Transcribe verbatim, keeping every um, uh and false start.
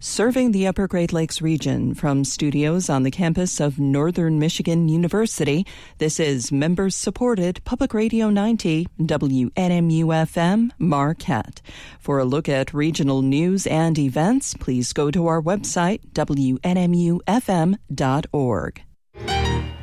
Serving the Upper Great Lakes region from studios on the campus of Northern Michigan University, this is members-supported Public Radio ninety W N M U F M Marquette. For a look at regional news and events, please go to our website, W N M U F M dot org.